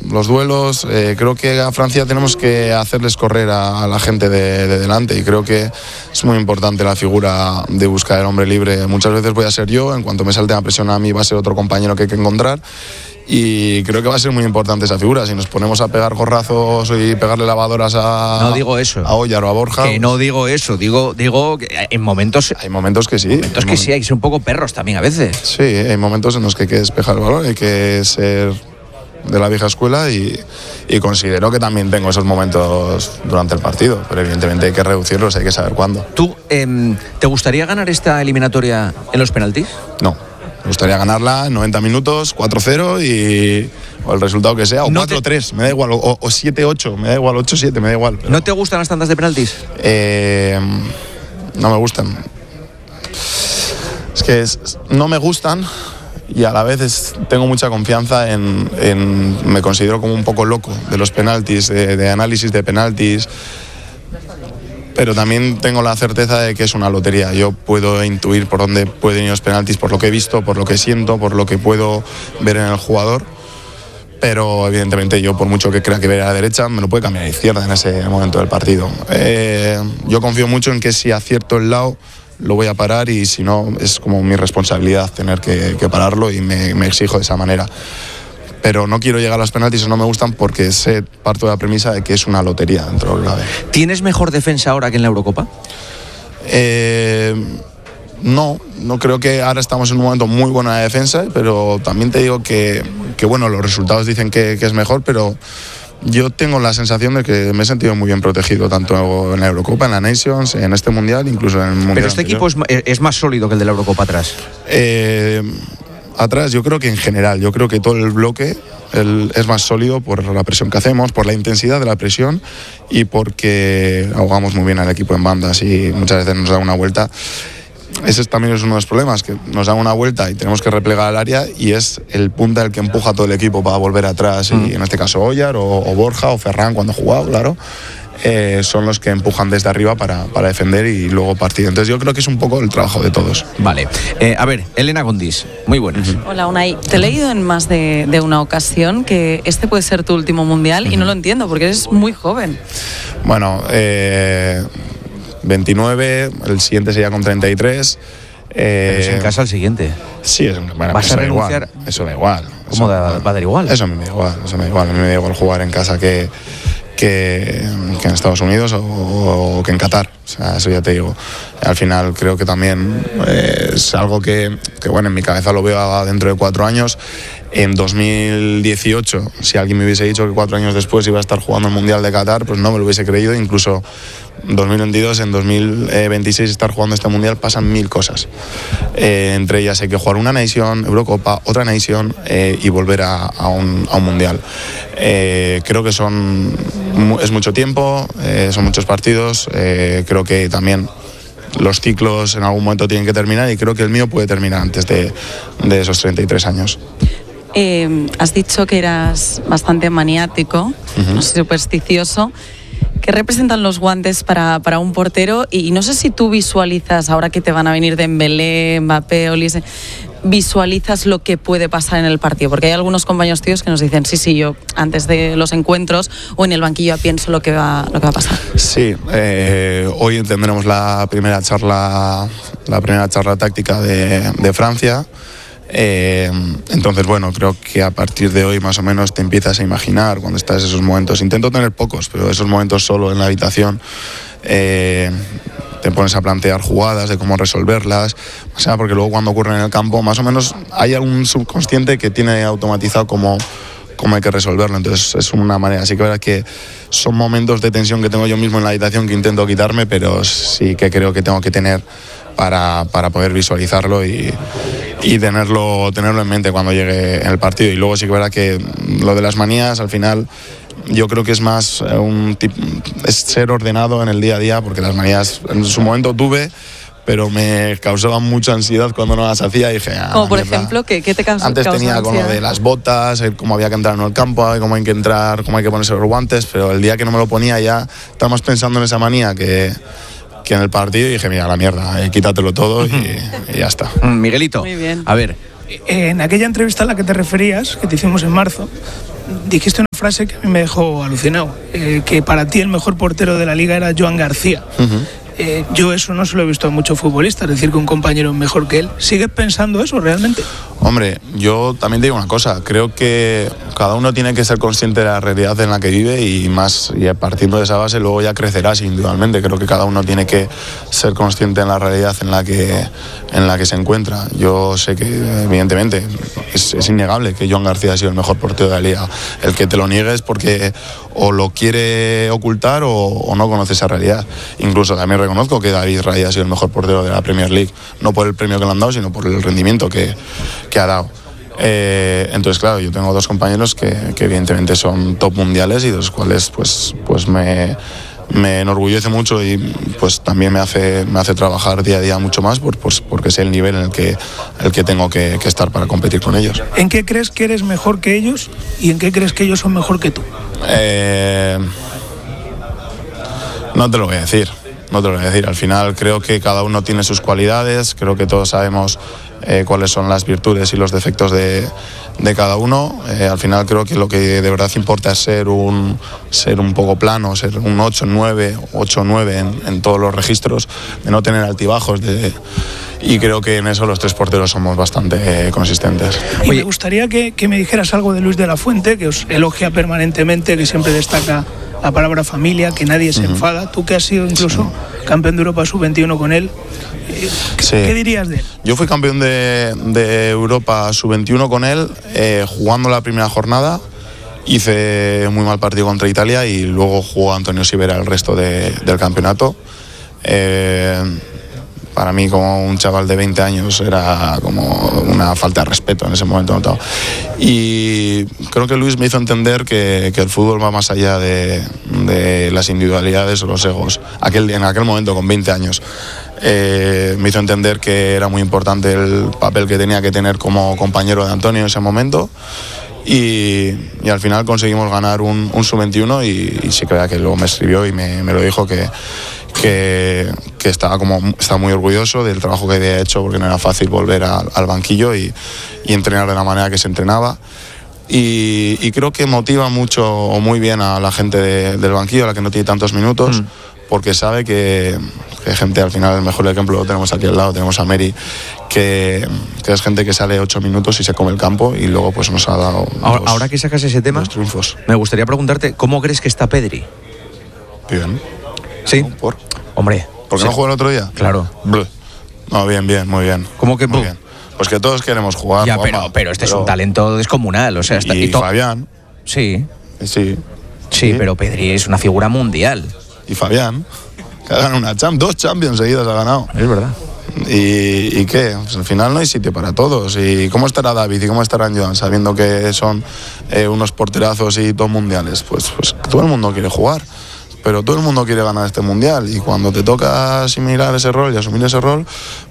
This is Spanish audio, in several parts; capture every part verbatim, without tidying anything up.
los duelos. Eh, creo que a Francia tenemos que hacerles correr a, a la gente de, de delante, y creo que es muy importante la figura de buscar el hombre libre. Muchas veces voy a ser yo, en cuanto me salte la presión a mí va a ser otro compañero que hay que encontrar, y creo que va a ser muy importante esa figura. Si nos ponemos a pegar gorrazos y pegarle lavadoras a, no digo eso, a Óyar o a Borja... Que no digo eso, digo, digo que en momentos... Hay momentos que sí. Momentos que sí, hay que ser un poco perros también a veces. Sí, hay momentos en los que hay que despejar el balón, hay que ser de la vieja escuela, y, y considero que también tengo esos momentos durante el partido, pero evidentemente hay que reducirlos, hay que saber cuándo. ¿Tú eh, te gustaría ganar esta eliminatoria en los penaltis? No. Me gustaría ganarla en noventa minutos, cuatro cero, y o el resultado que sea, o no cuatro tres, te... me da igual, o, o siete ocho, me da igual, ocho siete, me da igual. Pero... ¿No te gustan las tandas de penaltis? Eh, no me gustan. Es que es, no me gustan, y a la vez es, tengo mucha confianza en, en... Me considero como un poco loco de los penaltis, de, de análisis de penaltis, pero también tengo la certeza de que es una lotería. Yo puedo intuir por dónde pueden ir los penaltis, por lo que he visto, por lo que siento, por lo que puedo ver en el jugador, pero evidentemente yo, por mucho que crea que vea a la derecha, me lo puede cambiar a la izquierda en ese momento del partido. Eh, yo confío mucho en que si acierto el lado lo voy a parar, y si no, es como mi responsabilidad tener que, que pararlo, y me, me exijo de esa manera. Pero no quiero llegar a los penaltis, o no me gustan, porque sé, parto de la premisa de que es una lotería dentro de lo grave. ¿Tienes mejor defensa ahora que en la Eurocopa? Eh, no, no creo que ahora estamos en un momento muy bueno de defensa, pero también te digo que, que bueno, los resultados dicen que, que es mejor, pero yo tengo la sensación de que me he sentido muy bien protegido, tanto en la Eurocopa, en la Nations, en este Mundial, incluso en el Mundial. Pero este anterior. equipo es, es más sólido que el de la Eurocopa atrás. Eh... Atrás, yo creo que en general, yo creo que todo el bloque el, es más sólido por la presión que hacemos, por la intensidad de la presión, y porque ahogamos muy bien al equipo en bandas, y muchas veces nos da una vuelta. Ese también es uno de los problemas, que nos dan una vuelta y tenemos que replegar al área, y es el punta el que empuja a todo el equipo para volver atrás, mm. y en este caso Óyar o, o Borja o Ferran cuando ha jugado, claro. Eh, son los que empujan desde arriba para, para defender y luego partido. Entonces yo creo que es un poco el trabajo de todos. Vale. Eh, a ver, Elena Gondis, muy buenas. Uh-huh. Hola, Unai. Te he leído en más de, de una ocasión que este puede ser tu último mundial, uh-huh. y no lo entiendo porque eres muy joven. Bueno, eh, veintinueve, el siguiente sería con treinta y tres. Eh, Pero es en casa el siguiente. Sí, es, bueno, ¿Vas eso a da renunciar? Igual, eso da igual. ¿Cómo eso, da, va a dar igual? Eso me da igual, eso me da igual. A mí me da igual jugar en casa que... Que, que en Estados Unidos o, o que en Qatar, o sea, eso ya te digo. Al final creo que también eh, es algo que, que, bueno, en mi cabeza lo veo dentro de cuatro años. En dos mil dieciocho, si alguien me hubiese dicho que cuatro años después iba a estar jugando el Mundial de Qatar, pues no me lo hubiese creído. Incluso en dos mil veintidós, en dos mil veintiséis estar jugando este Mundial, pasan mil cosas. Eh, entre ellas hay que jugar una Nation, Eurocopa, otra Nation, eh, y volver a, a, un, a un Mundial. Eh, creo que son es mucho tiempo, eh, son muchos partidos, eh, creo que también los ciclos en algún momento tienen que terminar, y creo que el mío puede terminar antes de, de esos treinta y tres años. Eh, has dicho que eras bastante maniático, uh-huh. no sé, supersticioso. ¿Qué representan los guantes para, para un portero? Y no sé si tú visualizas, ahora que te van a venir Dembélé, Mbappé, Olise, visualizas lo que puede pasar en el partido, porque hay algunos compañeros tíos que nos dicen sí, sí, yo antes de los encuentros o en el banquillo ya pienso lo que va, lo que va a pasar. Sí, eh, hoy tendremos la primera charla, la primera charla táctica de, de Francia. Eh, entonces, bueno, creo que a partir de hoy más o menos te empiezas a imaginar cuando estás en esos momentos. Intento tener pocos, pero esos momentos solo en la habitación, eh, te pones a plantear jugadas, de cómo resolverlas, o sea, porque luego cuando ocurre en el campo más o menos hay algún subconsciente que tiene automatizado cómo, cómo hay que resolverlo. Entonces es una manera, así que verdad que son momentos de tensión que tengo yo mismo en la habitación que intento quitarme, pero sí que creo que tengo que tener para, para poder visualizarlo y, y tenerlo, tenerlo en mente cuando llegue el partido. Y luego sí que verdad que lo de las manías al final yo creo que es más un tip, es ser ordenado en el día a día, porque las manías en su momento tuve, pero me causaban mucha ansiedad cuando no las hacía y dije... Ah, como por mierda. ejemplo, ¿qué, qué te causa Antes causa tenía ansiedad? con lo de las botas, cómo había que entrar en el campo, cómo hay que entrar, cómo hay que ponerse los guantes, pero el día que no me lo ponía ya estaba más pensando en esa manía que, que en el partido y dije, mira, la mierda, eh, quítatelo todo y, y ya está. Miguelito, Muy bien. a ver... En aquella entrevista a la que te referías, que te hicimos en marzo, dijiste una frase que a mí me dejó alucinado, eh, que para ti el mejor portero de la liga era Joan García. Uh-huh. Eh, yo eso no se lo he visto a muchos futbolistas, decir que un compañero es mejor que él. ¿Sigues pensando eso realmente? Hombre, yo también te digo una cosa, creo que cada uno tiene que ser consciente de la realidad en la que vive y más, y partiendo de esa base luego ya crecerás individualmente. Creo que cada uno tiene que ser consciente en la realidad en la que, en la que se encuentra. Yo sé que evidentemente es, es innegable que Joan García ha sido el mejor portero de la liga. El que te lo niegue es porque o lo quiere ocultar o, o no conoce esa realidad. Incluso también reconozco que David Raya ha sido el mejor portero de la Premier League, no por el premio que le han dado, sino por el rendimiento que, que ha dado. Eh, entonces, claro, yo tengo dos compañeros que, que evidentemente son top mundiales y de los cuales pues, pues me, me enorgullece mucho y pues también me hace, me hace trabajar día a día mucho más por, pues, porque sé el nivel en el que, el que tengo que, que estar para competir con ellos. ¿En qué crees que eres mejor que ellos y en qué crees que ellos son mejor que tú? Eh, no te lo voy a decir. No te lo voy a decir, al final creo que cada uno tiene sus cualidades, creo que todos sabemos eh, cuáles son las virtudes y los defectos de, de cada uno. Eh, al final creo que lo que de verdad importa es ser un, ser un poco plano, ser un ocho nueve, ocho nueve en, en todos los registros, de no tener altibajos, de, y creo que en eso los tres porteros somos bastante eh, consistentes. Y me gustaría que, que me dijeras algo de Luis de la Fuente, que os elogia permanentemente, que siempre destaca la palabra familia, que nadie se uh-huh. enfada. Tú que has sido incluso sí. campeón de Europa sub veintiuno con él, ¿qué, sí. ¿qué dirías de él? Yo fui campeón de, de Europa sub veintiuno con él, eh, jugando la primera jornada. Hice muy mal partido contra Italia y luego jugó Antonio Sivera el resto de, del campeonato. Eh, para mí, como un chaval de veinte años, era como una falta de respeto en ese momento notado. Y creo que Luis me hizo entender que, que el fútbol va más allá de, de las individualidades o los egos. Aquel, en aquel momento, con veinte años, eh, me hizo entender que era muy importante el papel que tenía que tener como compañero de Antonio en ese momento. Y, y al final conseguimos ganar un, un sub veintiuno y, y sí que vea que luego me escribió y me, me lo dijo que, que, que estaba, como, estaba muy orgulloso del trabajo que había hecho, porque no era fácil volver a, al banquillo y, y entrenar de la manera que se entrenaba. Y, y creo que motiva mucho o muy bien a la gente de, del banquillo, a la que no tiene tantos minutos, mm. porque sabe que, que gente, al final el mejor ejemplo lo tenemos aquí al lado, tenemos a Mary, que, que es gente que sale ocho minutos y se come el campo y luego pues nos ha dado ahora, dos, ahora que sacas ese tema, triunfos. Me gustaría preguntarte, ¿cómo crees que está Pedri? Bien. ¿Sí? ¿No? ¿Por? Hombre. ¿Por qué sí. no jugó el otro día? Claro. Bleh. No, bien, bien, muy bien. ¿Cómo que muy bien? Pues que todos queremos jugar. Ya, Juanma, pero, pero este pero... es un talento descomunal. O sea, está, y, y to... Fabián. Sí. Sí. Sí, sí, pero Pedri es una figura mundial. Y Fabián, que ha ganado una Champions, dos Champions seguidas ha ganado. Es verdad. ¿Y, y qué? Pues al final no hay sitio para todos. ¿Y cómo estará David y cómo estará Joan sabiendo que son eh, unos porterazos y dos mundiales? Pues, pues todo el mundo quiere jugar, pero todo el mundo quiere ganar este mundial y cuando te toca asimilar ese rol y asumir ese rol,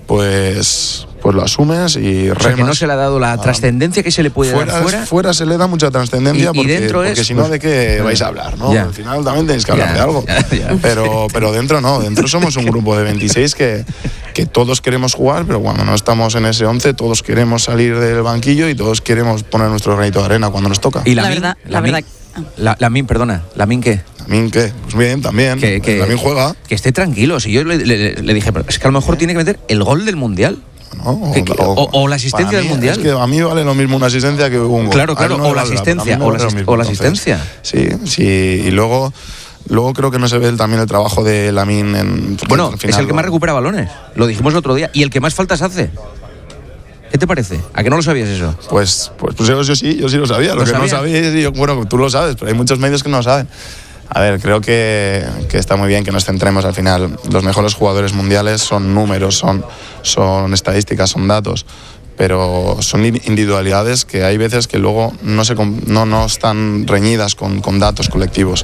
pues, pues lo asumes y remas. O sea, que no se le ha dado la trascendencia que se le puede fuera, dar fuera. Fuera se le da mucha trascendencia porque, y dentro porque es, si no, pues, ¿de qué vais a hablar? ¿No? Ya. Al final también tenéis que hablar ya, de algo. ya, ya. Pero, pero dentro no, dentro somos un grupo de veintiséis que, que todos queremos jugar, pero cuando no estamos en ese once, todos queremos salir del banquillo y todos queremos poner nuestro granito de arena cuando nos toca. Y la, la min, verdad, la, la min, verdad. La, la min, perdona, la min qué. ¿Lamin qué? Pues bien, también. Que, que, Lamin juega. Que esté tranquilo. Si yo le, le, le dije, pero es que a lo mejor tiene que meter el gol del Mundial. No, o, que, o, o, o la asistencia del Mundial. Es que a mí vale lo mismo una asistencia que un gol. Claro, claro, no o la vale, asistencia. O la, asist mismo, o la asistencia. Sí, sí. Y luego, luego creo que no se ve también el trabajo de Lamin en. Bueno, al final, es el que más recupera balones. Lo dijimos el otro día. Y el que más faltas hace. ¿Qué te parece? ¿A que no lo sabías eso? Pues, pues, pues yo, yo sí, yo sí lo sabía. Lo, lo que sabía? no sabía, yo, bueno, tú lo sabes, pero hay muchos medios que no lo saben. A ver, creo que, que está muy bien que nos centremos al final. Los mejores jugadores mundiales son números, son, son estadísticas, son datos, pero son individualidades que hay veces que luego no, se, no, no están reñidas con, con datos colectivos.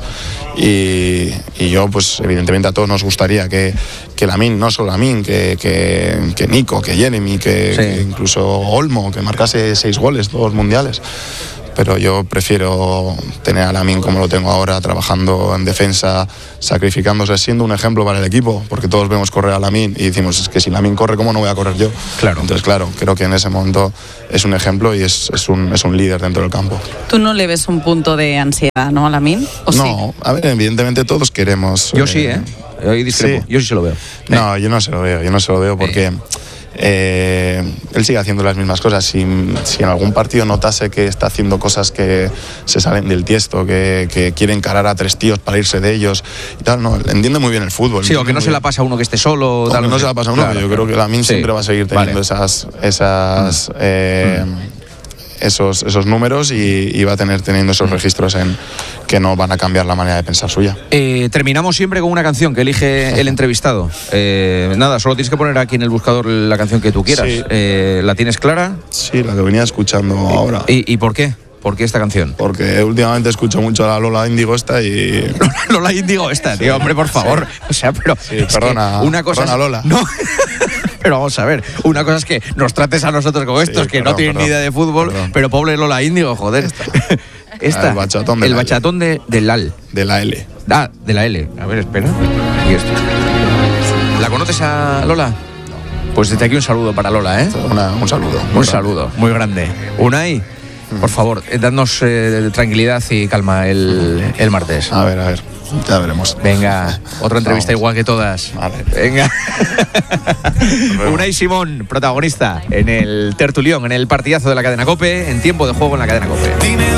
Y, y yo, pues evidentemente a todos nos gustaría que, que Lamin, no solo Lamin, que, que, que Nico, que Jeremy, que, sí. que incluso Olmo, que marcase seis goles, todos mundiales. pero yo prefiero tener a Lamine como lo tengo ahora, trabajando en defensa, sacrificándose, siendo un ejemplo para el equipo, porque todos vemos correr a Lamine y decimos, es que si Lamine corre, ¿cómo no voy a correr yo? Claro. Entonces, claro, creo que en ese momento es un ejemplo y es, es, un, es un líder dentro del campo. ¿Tú no le ves un punto de ansiedad, no, a Lamine? ¿O no, sí? A ver, evidentemente todos queremos... Yo eh, sí, ¿eh? Ahí discrepo. Sí. Yo sí se lo veo. No, yo no se lo veo, yo no se lo veo porque... Eh, él sigue haciendo las mismas cosas. Si, si en algún partido notase que está haciendo cosas que se salen del tiesto, que, que quiere encarar a tres tíos para irse de ellos y tal, no, entiende muy bien el fútbol. Sí, o que no se bien. la pasa a uno que esté solo. O tal, que no se la pasa a uno, claro, yo claro. creo que Lamine Sí. siempre va a seguir teniendo Vale. esas, esas mm. eh, Mm. Esos, esos números y, y va a tener teniendo esos registros en que no van a cambiar la manera de pensar suya. Eh, terminamos siempre con una canción que elige el entrevistado. Eh, nada, solo tienes que poner aquí en el buscador la canción que tú quieras. Sí. Eh, ¿La tienes clara? Sí, la que venía escuchando ahora. ¿Y, y por qué? ¿Por qué esta canción? Porque últimamente escucho mucho a la Lola Índigo esta y... Lola Índigo esta, tío, hombre, por favor. Sí. O sea, pero... Sí, perdona, una cosa perdona, es, Lola. No... Pero vamos a ver, una cosa es que nos trates a nosotros como estos, sí, que perdón, no tienen perdón, ni idea de fútbol, perdón. pero pobre Lola Índigo, joder. Esta, el bachatón de el la L. bachatón de, del L A L. De la L. Ah, de la L. A ver, espera. Y esto. ¿La conoces a Lola? Pues desde aquí un saludo para Lola, ¿eh? Una, un saludo. Un grande. saludo, muy grande. Unai, por favor, eh, dadnos eh, tranquilidad y calma el, el martes. A ver, a ver. Ya veremos. Venga, otra entrevista Vamos. igual que todas. Vale. Venga. Unai Simón, protagonista en el tertulión, en el partidazo de la cadena COPE, en tiempo de juego en la cadena COPE.